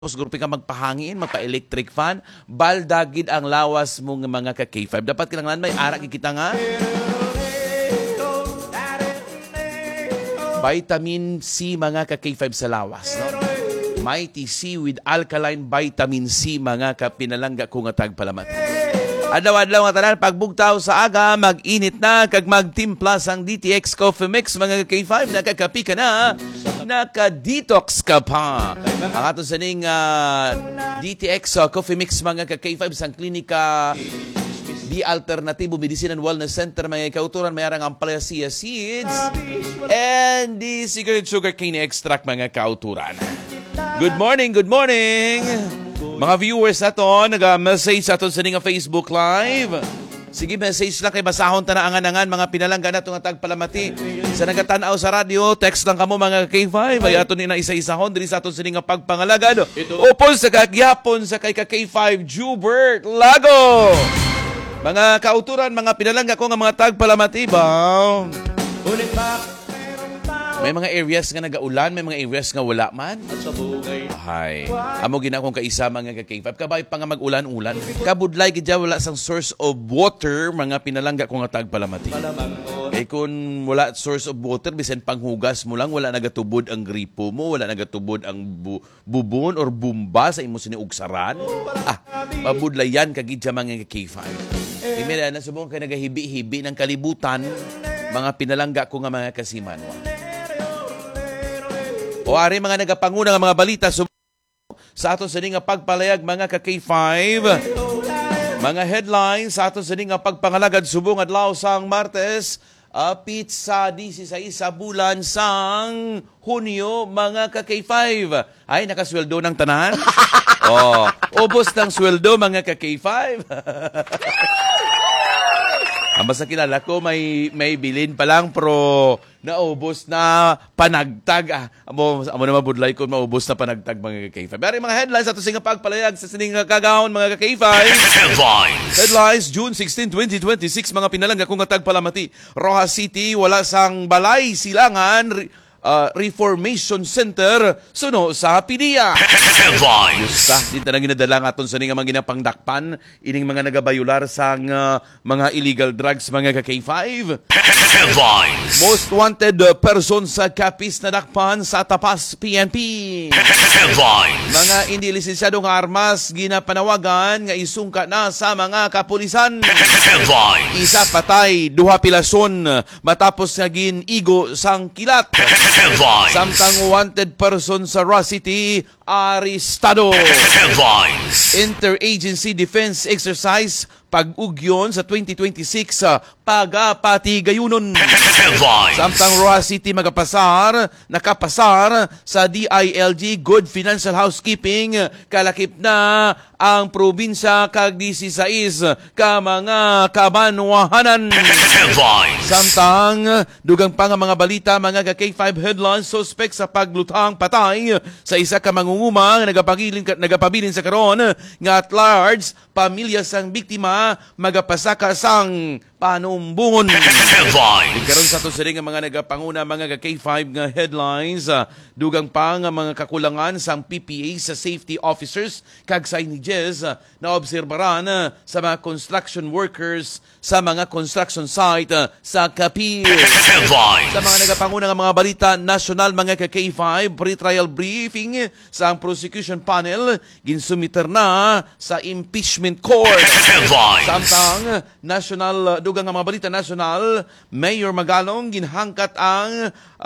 Tapos grupi ka magpahangin, magpa-electric fan, baldagid ang lawas mong mga ka-K5. Dapat kinanglan may ara kikita nga. Vitamin C mga ka-K5 sa lawas. No? Mighty C with alkaline vitamin C mga kapinalangga kung atag palamat. Adlaw-adlaw nga tanan pagbugtaw sa aga, mag-init na kag magtimpla sang DTX Coffee Mix mga K5, nakakapi ka na, naka-detox ka pa. Ang ato sa ning DTX Coffee Mix mga K5 sang klinika di Alternatibo Medicine and Wellness Center mga kauturan, mayarang ampalaya seeds and the cigarette sugar cane extract mga kauturan. Good morning, good morning! Mga viewers nato, nag-message sa aton sa nga Facebook Live. Sige, message lang kay basahon ta na angan-angan mga pinalangga na itong tagpalamati. Sa nagatanaw sa radio, text lang kamo mga K5. Ay aton na isa-isahon, dili sa aton sa nga pagpangalagad. Upon sa kagyapon sa kay K5, Jubert Lago. Mga kauturan, mga pinalangga ko nga mga tagpalamati ba? May mga areas nga nagaulan, may mga areas nga wala man. Hay. Amo gina kong kaisa mga ka-K5. Kabay pa nga mag-ulan-ulan. Kabudlay gidya wala sang source of water, mga pinalangga ko nga tagpalamati. Kaya kung wala source of water, bisan panghugas mo lang, wala nagatubod ang gripo mo, wala nagatubod ang bubon or bumba sa imo siniugsaran. Mabudlay yan kagidya mga ka-K5. Imira na subong ka nagahibi-hibi ng kalibutan, mga pinalangga ko nga mga kasimanwa. O ari mga nagapanguna nga mga balita sa aton sa nga pagpalayag mga ka-K5. Mga headlines sa aton sa nga pagpangalagad subong adlaw sang Martes, pizza 16 sa bulan sang Hunyo mga ka-K5. Ay nakasweldo ng tanan. Ubos ng sweldo mga ka-K5. Ang basta kilala ko, may bilin pa lang, pero naubos na panagtag. Amo na mabudlay ko, maubos na panagtag mga ka-K5. Pero mga headlines ato singa pagpalayag sa sining kagahon mga ka-K5. Headlines, June 16, 2026, mga pinalangga kung tagpalamati. Rojas City, wala sang balay, silangan, Reformation Center suno sa PDEA. Yusta, di tanang ginadala nga aton sa nga mga ginapangdakpan ining mga nagabayular sang mga illegal drugs mga ka-K5. Most wanted person sa Capiz na dakpan sa Tapas PNP. Mga hindi lisensyadong armas ginapanawagan nga isungka na sa mga kapulisan. Isa patay, duha pilason matapos nga ginigo sang kilat. Samtang wanted person sa Ross City, arestado. Interagency Defense Exercise, pag-ugyon sa 2026 pagapati-gayunon. Samtang Ross City nakapasar sa DILG Good Financial Housekeeping, kalakip na ang probinsya kag 16 ka mga kabanwahanan. Samtang dugang pa nga mga balita mga ka-K5 headlines, suspect sa paglutang patay sa isa ka mangunguma nga nagapabilin sa karon nga at large pamilya sang biktima magapasaka sang panumbungon. Karon sa to sila nga mga nagapanguna mga ka-K5 nga headlines, dugang pa nga mga kakulangan sang PPA sa safety officers kag signages na obserbaran sa mga construction workers sa mga construction site sa Capiz. Sa mga nagapanguna nga mga balita national mga ka-K5, pre-trial briefing sa ang prosecution panel ginsumiter na sa impeachment court. Samtang national dugang nga mga balita national, Mayor Magalong ginhangkat ang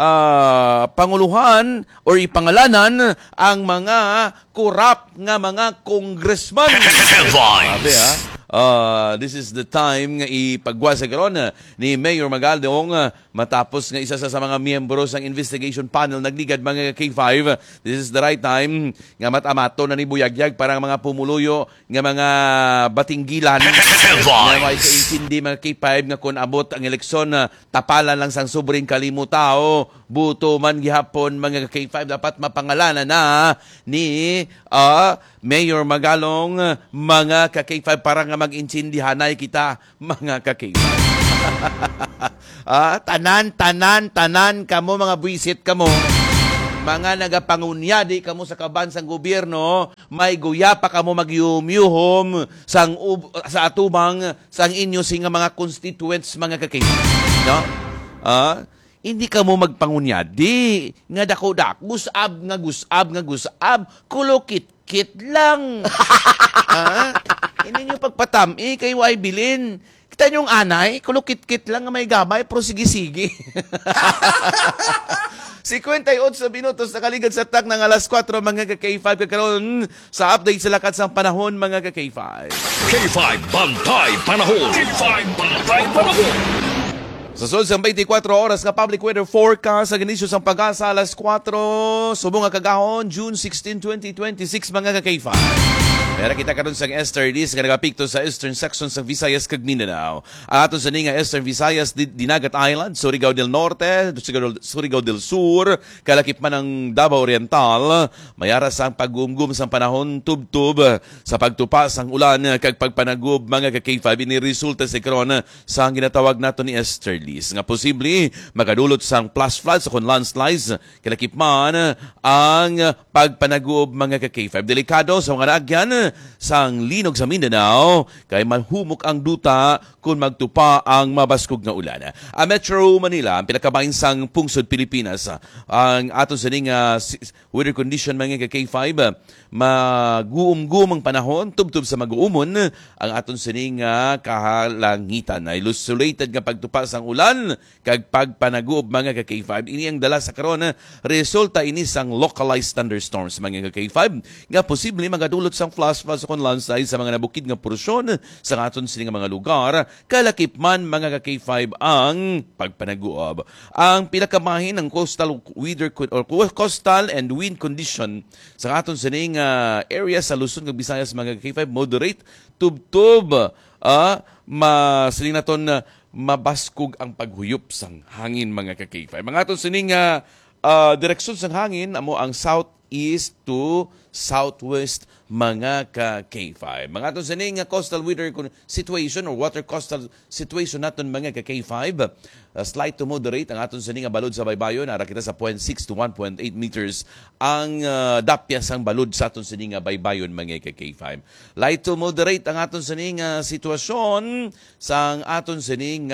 panguluhan or ipangalanan ang mga korap nga mga congressman. Sabi this is the time nga ipagwasa karon ni Mayor Magalong matapos nga isa sa mga miyembro ng investigation panel nagligad mga K5. This is the right time nga matamato na ni buyagyag para mga pumuluyo nga mga batinggilan nga may kaintindi mga K5 nga kung abot ang eleksyon tapalan lang sang sobring kalimutao buto man gihapon mga K5 dapat mapangalanan na ni Mayor Magalong mga ka-K5 para nga mag-intindihanay kita mga ka-K5. Tanan kamo mga buisit kamo. mga nagapangunyadi kamo sa kabansang gobyerno, may guya pa kamo magyumyuhom sa atubang sang inyo singa mga constituents mga kakay. No? Hindi ka mo magpangunyadi. Nga dako-dak, gusab, kulokit-kit lang. Hindi nyo pagpatami, kayo ay bilin. Kita nyong anay, kulokit-kit lang nga may gabay, pero sige-sige. 58 minutos na kaligad sa tak ng alas 4 mga ka-K5 kakaroon sa update sa lakat sa panahon mga ka-K5. K5 Bantay Panahon. K5 Bantay Panahon. Sa sunod sa 24 oras na public weather forecast saganisyo sa pag-asa alas 4 subong nga kagahon June 16, 2026 mga ka-K5. Pero kita karon sa easterlies nga nagapikto sa eastern section sa Visayas kag Mindanao. Ato sa nga Eastern Visayas, Dinagat Island, Surigao del Norte, Surigao del Sur, kalakip man ang Davao Oriental, mayara sa pag-umgum sa panahon tubtub sa pagtupa sang ulan kag pagpanagub mga ka-K5 ini resulta sa karon sa ginatawag nato ni easterlies nga posible makadulot sang flash floods sa kon landslides kalakip man ang pagpanagub mga ka-K5. Delikado sa mga naagyan sang linog sa Mindanao kay manhumok ang duta kung magtupa ang mabaskog nga ulan. Ang Metro Manila, ang pinakabahin sang pungsod Pilipinas, ang aton sa ning weather condition mga ka-K5, mag-uumgum ang panahon, tubtub sa mag-uumon, ang aton sa ning kahalangitan. Ay isolated nga pagtupa sang ulan, kag pagpanaguob mga ka-K5. Ini ang dala sa karon, resulta ini sang localized thunderstorms mga ka-K5, nga posible magadulot sang flash floods sa landslides sa mga nabukid nga porsyon sa aton sining mga lugar, kalakip man mga ka-K5 ang pagpanaguob. Ang pinakamahin ng coastal weather or coastal and wind condition sa aton sining area sa Luzon ug Visayas mga ka-K5 moderate tubtub sining naton mabaskog ang paghuyop sang hangin mga ka-K5. Mga aton sining direksyon sang hangin amo ang southeast to southwest mga ka-K5. Mga aton sa ning coastal weather situation or water coastal situation naton mga ka-K5, slight to moderate ang aton sa ning balod sa baybayon, ara kita sa 0.6 to 1.8 meters ang dapya sang balod sa aton sa ning baybayon mga ka-K5. Light to moderate ang aton sa ning sitwasyon sang aton sa ning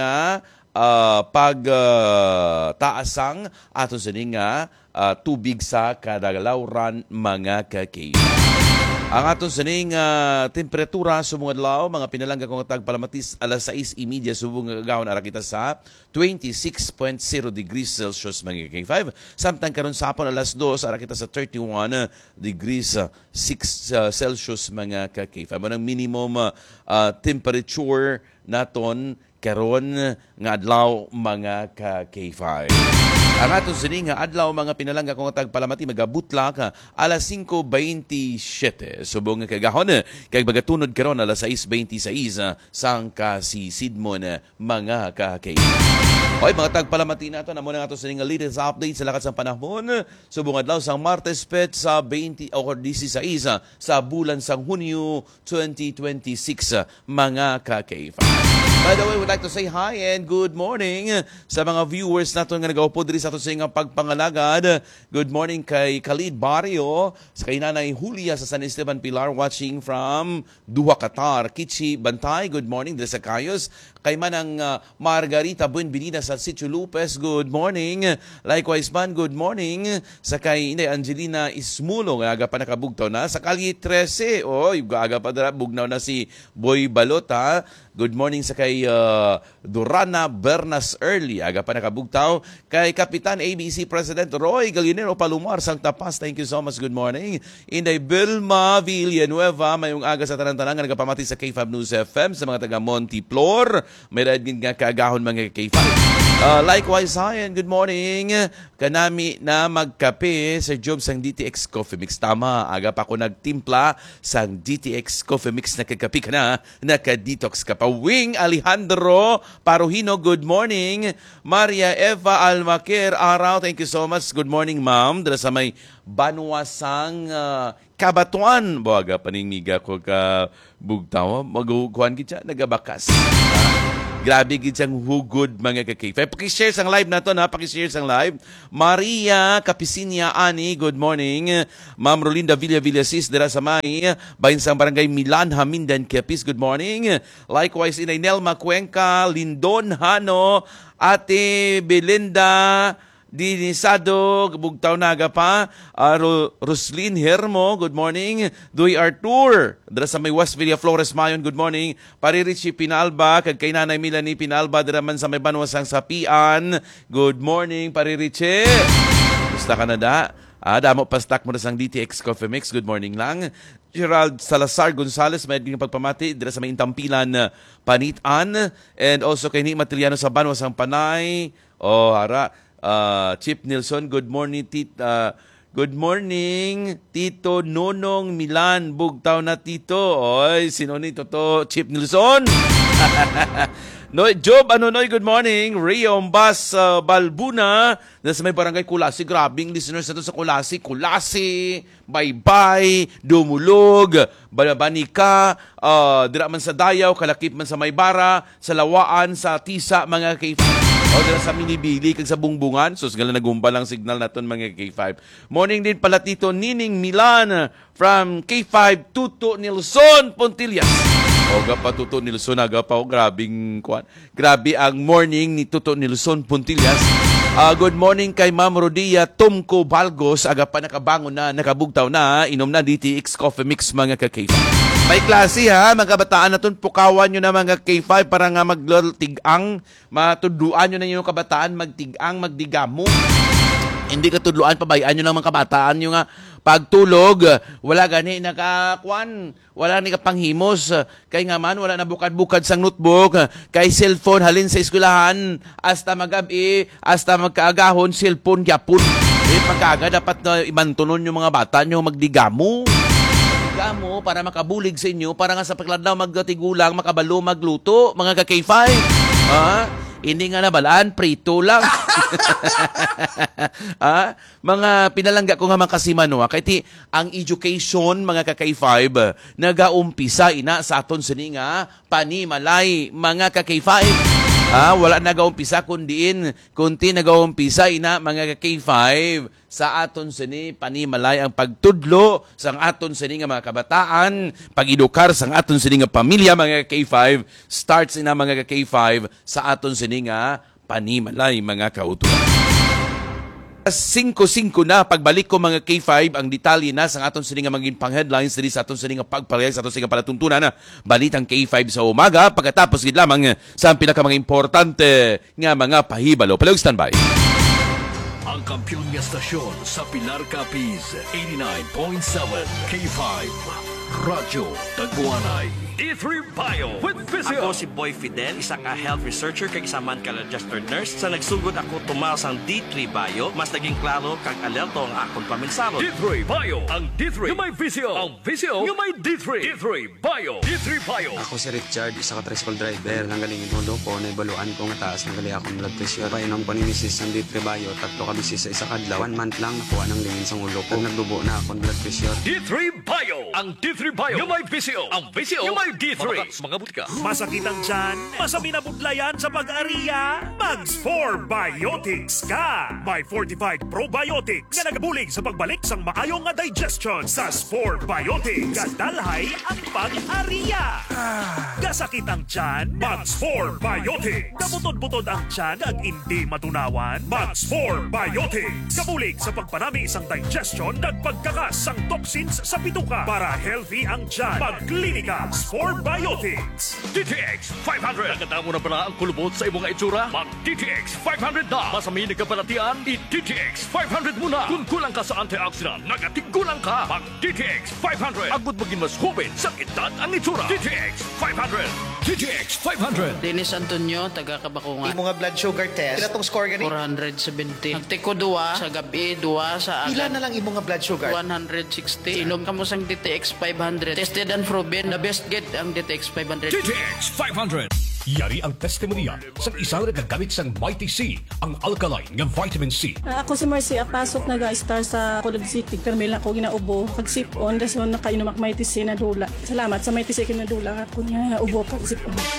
pagtaasang aton sa ning tubig sa kadalawran mga ka-K5. Ang aton sa ning temperatura subong adlaw mga pinalangga kong tagpalamatis alas 6:30 subong gahon ara kita sa 26.0 degrees Celsius mga K5. Samtang karon sa hapon alas 2 ara kita sa 31 degrees 6 Celsius mga K5. Ang minimum temperature naton karon nga adlaw mga K5. Ang aton sining adlaw mga pinalangga kong tagpalamati magabutlak alas 5:27 subong kagahon kay bagatunod karon alas 6:26 sang kasisidmon mga ka-K. Oy mga tagpalamati nato namo na ato sining latest update sa lakat sa panahon subong adlaw sang Martes pet sa 20 o 16 sa bulan sang Hunyo 2026 mga ka-K. By the way, we'd like to say hi and good morning sa mga viewers nato nga nag-upod diri sa ato sa pagpangalagad. Good morning kay Khalid Barrio, sa kay Nanay Julia sa San Esteban Pilar watching from Duha, Qatar. Kichi Bantay, good morning diri sa Kayos. Kay manang Margarita Buenvenida sa Sitio Lupes, good morning. Likewise man, good morning sa kay Inday Angelina Ismulo, nga aga pa nakabugtaw na. Sa Kalye 13, oy, aga pa dara, bugnaw na si Boy Balota. Good morning sa kay Durana Bernas Early, aga pa nakabugtaw. Kay Kapitan ABC President Roy Gallinero Palomar, sang Tapas, thank you so much, good morning. Inday Vilma Villanueva, mayong aga sa tanan-tanan nga nagapamati sa K5 News FM, sa mga taga Montiplor, may radgin nga kaagahon mga K5. Likewise, hi and good morning. Kanami na magkape sa job sang DTX Coffee Mix. Tama, aga pa ako nagtimpla sang DTX Coffee Mix. Nakakapi ka na, naka-detox ka pa. Wing Alejandro Paruhino, good morning. Maria Eva Almaquer Araw, thank you so much. Good morning, ma'am. Dala sa may Banwasang Kabatuan. Baga paningmiga ko ka bugtaw. Magukuhan kita, nagabakas. Grabe gid siyang hugod mga ka-K5. Paki-share sang live nato na, paki-share sang live. Maria Capisinia Ani, good morning. Ma'am Rolinda Villasis dira sa May, bahin sang barangay Milan Hamindan Kiapis, good morning. Likewise Inay Nelma Cuenca, Lindon Hano, Ate Belinda Dinisado, bugtaw naga pa. Roslyn Hermo, good morning. Duy Artur, dira sa may West Villa Flores Mayon, good morning. Pari Richie Pinalba, kag kay Nanay Melanie Pinalba, dira man sa may Banwasang Sapian, good morning, Pari Richie. Gusta ka na da? Damo pa stack mo na sang DTX Coffee Mix, good morning lang. Gerald Salazar Gonzalez, may naging pagpamati dira sa may Intampilan, Panitan. And also kay Ni Matiliano sa Banwasang Panay. Chip Nilsson, good morning good morning Tito Nonong Milan, bugtaw na Tito. Oy, sino ni Toto Chip Nilsson? Job Anonoy, good morning. Rio Ombas Balbuna, nasa may barangay Kulasi. Grabing listeners na to sa Kulasi. Kulasi, Baybay, Dumulog, Balabanika, dira man sa Dayaw, Kalakip man sa Maybara, sa Lawaan, sa Tisa, mga K5. Dira sa Minibili, kag sa Bungbungan. Sus, gala nagumba lang signal naton mga K5. Morning din pala Tito Nining Milan from K5 Tuto Nilson Pontillas. Oga pa Tuto Nilson, aga pa o grabing kwan. Grabe ang morning ni Tuto Nilson Puntillas. Good morning kay Ma'am Rodia Tomco Balgos, aga pa nakabangon na, nakabugtaw na, inom na DTX Coffee Mix mga ka-K5. May klase ha, mga kabataan naton, pukawan nyo na mga K5 para nga magtigang, matuduan nyo na yung kabataan, magtigang, magdigamo. Hindi katudluan, pabayaan nyo ng mga kabataan nyo nga pagtulog, wala gani nakakwan, wala ni kapanghimos, kay nga man, wala na bukad-bukad sang notebook, kay cellphone halin sa eskwelahan, hasta magabi, hasta magkaagahon, cellphone yapon. Pagkaga, dapat na ibantunon yung mga bata nyo, magdigamo para makabulig sa inyo, para nga sa pagladlaw magtigulang, makabalo, magluto, mga ka-K5. Hindi nga nabalaan, prito lang. Mga pinalangga ko nga makasimanwa, kaya ang education, mga ka-K5, nagaumpisa ina sa aton sini nga panimalay, mga ka-K5. Wala nagaumpisa kundi nagaumpisa ina, mga ka-K5, sa aton sini panimalay ang pagtudlo sang aton sini nga mga kabataan, pag-edukar sang aton sini nga pamilya, mga K5, starts ina mga K5 sa aton sini nga panimalay, mga kautuan. 5-5 na pagbalik ko mga K5 ang detalye na sa aton sini nga maging pang-headlines diri sa aton sini nga pagpalayag sa aton sini nga palatuntunan na balitang K5 sa umaga, pagkatapos gid lamang sa pinaka mga importante nga mga pahibalo. Palog standby. Ang kampiyon niya stasyon sa Pilar Capiz, 89.7 K5 Radyo Tagbuanay. D3 Bio with Physio. Ako si Boy Fidel, isang health researcher kag isa man ka registered nurse. Sa nagsugod ako tumaw sang D3 Bio, mas naging klaro kag alerto ang akong paminsaro. D3 Bio, ang D3 yung may Physio, ang Physio yung may D3. D3 Bio, D3 Bio. Ako si Richard, isa ka tricycle driver. Nanggaling inulo ko, naibaluan ko nga taas, nanggali akong blood pressure. Painom ko ni Mrs. ng D3 Bio, 3 ka bisis sa isa kadlaw. 1 month lang nakuha ng lingin sa ulo ko. Nagdubo na akong blood pressure. D3 Bio, ang D3 Bio yung may Physio, ang Physio yung may D3. Mga butika. Masakit ang tiyan? Masami na budlayan sa pag-ariya? Mags 4 Biotics ka! May fortified probiotics nga nagabulig sa pagbalik sang maayong nga digestion sa 4 Biotics. Kadalhay ang pag-ariya. Gasakit ang tiyan? Mags 4 Biotics. Kabutod-butod ang tiyan ag hindi matunawan? Mags 4 Biotics. Kabulig sa pagpanami isang digestion nagpagkakas sang toxins sa bituka para healthy ang tiyan. Pagklinika 4 Biotics. DTX 500. Nakatamo na pala ang kulubot sa imong itsura? Mag DTX 500 na. Masami na kapalatian, i-DTX 500 muna. Kung kulang ka sa antioxidant, nagatigulang ka. Mag DTX 500. Agud maging mas hubin sa edad ang itsura. DTX 500. DTX 500. Dennis Antonio, taga Kabakungan. Imo nga blood sugar test. Pila tong score gani? 470. Nagtiko 2 sa gabi, 2 sa Pila agad. na lang imo nga blood sugar? 160. Inom ka mo sang DTX 500. Tested and proven. The best get ang DTX 500. DTX 500. Yari ang testimonya sa isang nagagamit sang Mighty C, ang alkaline nga vitamin C. Ako si Marcy Apasok, nag-star sa Colog City. Carmela ako ginaubo. Pag-sip-on, dason nakainom ak Mighty C na dula. Salamat sa Mighty C kinadula ako niya ubo pag-sip-on.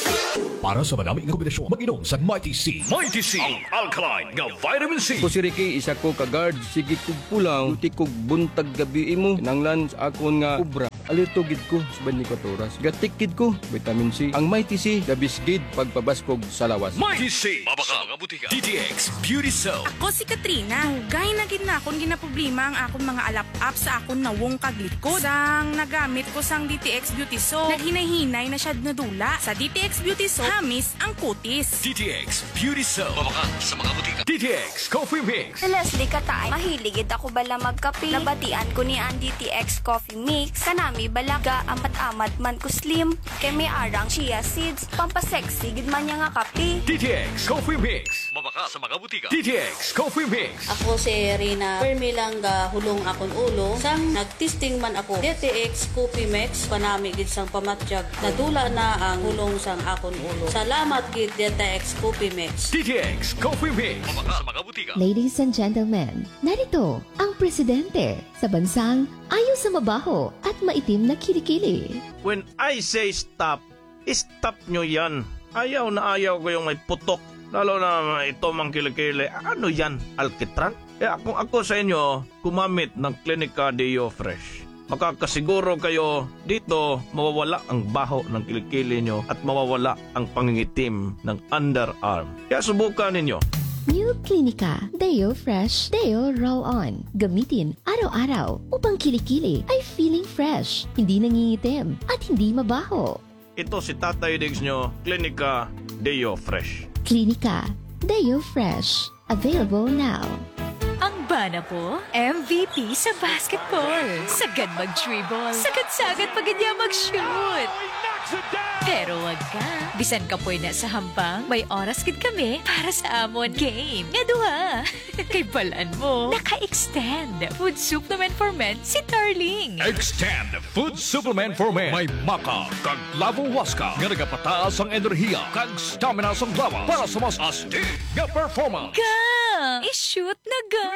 Para sa maraming kombinasyon, mag-inom sa Mighty C. Mighty C, ang alkaline nga vitamin C. Ko si Ricky, isa ko ka-guard. Sige kog pulang, luti kog buntag gabi mo. Kinanglan sa akon nga ubra. Alerto gid ko sa 24 oras. Gatikid ko, vitamin C. Ang Mighty C, gabis gid pagpabaskog sa lawas. Mighty C, mabaka mga butika. DTX Beauty Soap. Ako si Katrina. Hugay na gid na akong ginaproblema ang akong mga alap-up sa akong nawong kaglikod. Sang nagamit ko sang DTX Beauty Soap, naghinay-hinay na siya nadula. Sa DTX Beauty Soap, hamis ang kutis. DTX Beauty Soap. Mabaka sa mga butika. DTX Coffee Mix. Leslie Katay, mahiligid ako bala magkape. Nabatian ko ni ang DTX Coffee Mix. Kanami balaga amat-amat man ko slim. Kay may arang chia seeds. Pampasexy gid man niya nga kape. DTX Coffee Mix. Mabaka sa mga butika. DTX Coffee Mix. Ako si Rina. Permi lang hulong akong ulo. Sang nagtisting man ako. DTX Coffee Mix. Panami gid sang pamatjag. Nadula na ang hulong sang akong ulo. Salamat gid DTX Coffee Mix. DTX Coffee Mix. Mabaka sa mga butika. Ladies and gentlemen, narito ang presidente sa bansang ayaw sa mabaho at maitim na kilikili. When I say stop, stop nyo yan. Ayaw na ayaw ko yung may putok. Lalo na ito mang kilikili. Ano yan? Alkitran? Kung ako sa inyo, kumamit ng Clinica Deo Fresh. Makakasiguro kayo dito mawawala ang baho ng kilikili nyo at mawawala ang pangingitim ng underarm. Kaya subukan ninyo. New Clinica Deo Fresh Deo Roll-On. Gamitin araw-araw upang kilikili ay feeling fresh, hindi nangingitim at hindi mabaho. Ito si Tatay Diggs nyo, Clinica Deo Fresh. Clinica Deo Fresh. Available now. Ang bana po, MVP sa basketball. Sagad mag-dribble. Sagad-sagad pag niya mag-shoot. Pero wag ka. Bisan ka po na sa hambang, may oras gid kami para sa amon game. Nga duha. Kay balaan mo, naka-extend. Food supplement for men si Darling. Extend Food Supplement for Men. May maka, kag lavo waska. Nga nagapataas ang enerhiya, kag stamina sang lawas. Para sa mas astig nga performance. Ga! I-shoot na ga!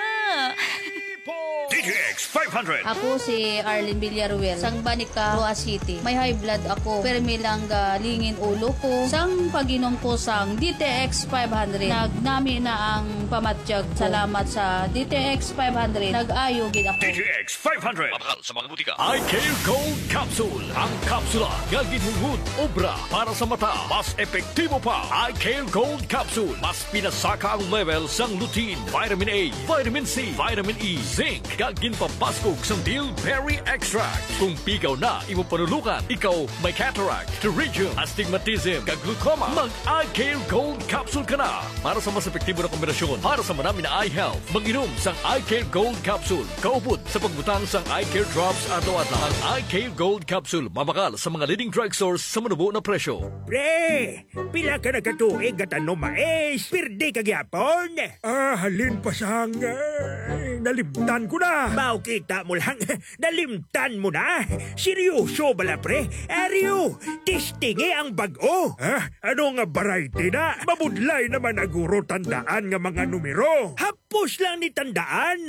DTX 500. Ako si Arlene Villaruel. Sang Banica, Roa City. May high blood ako. Permi lang lingin ulo ko. Sang paginom ko sang DTX 500. Nagnami na ang pamatjag. Salamat sa DTX 500. Nag-ayo gid ako. DTX 500. Mabakal sa mga butika. iCare Gold Capsule. Ang kapsula nga ginhungod obra para sa mata. Mas epektibo pa. iCare Gold Capsule. Mas pinasaka ang level sang lutein, vitamin A, vitamin C, vitamin E, zinc, kag ginpapaskog sang Dillberry Extract. Kung pigaw na imo panulukan, ikaw may cataract, pterygium, astigmatism, kag glaucoma, mag-iCare Gold Capsule ka na. Para sa mas epektibo na kombinasyon, para sa marami na eye health, mag-inom sang iCare Gold Capsule. Kaupod sa pagbutang sang iCare Drops ato-ato. Ang iCare Gold Capsule, mabakal sa mga leading drugstores sa manubo na presyo. Pre, pila ka nagkatuig at ano mais? Pirdi ka gyapon? Halin pa sang... nalimtan ko na. Mau kita mo lang. Nalimtan mo na. Seryoso bala pre? Ariyo, tistingi ang bago. Ano nga variety na? Mabudlay naman aguro tandaan nga mga numero. Hapos lang ni tandaan.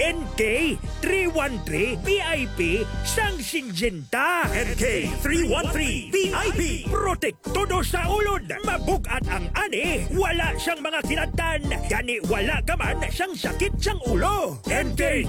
NK313 VIP sang Syngenta. NK313 VIP. Protektodo sa ulod. Mabugat ang ani. Wala siyang mga kinatan. Gani wala ka man siyang sakit siyang ulo. NK